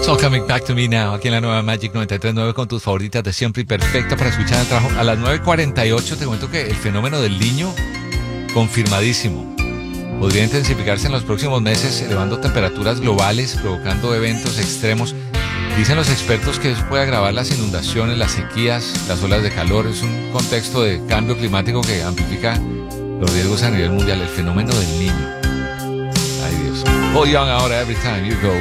It's all coming back to me now, aquí en la nueva Magic 93.9 con tus favoritas de siempre y perfecta para escuchar el trabajo. A las 9:48 te cuento que el fenómeno del Niño, confirmadísimo, podría intensificarse en los próximos meses, elevando temperaturas globales, provocando eventos extremos. Dicen los expertos que eso puede agravar las inundaciones, las sequías, las olas de calor. Es un contexto de cambio climático que amplifica los riesgos a nivel mundial, el fenómeno del Niño. Ay Dios. Paul Young ahora, Every Time You Go.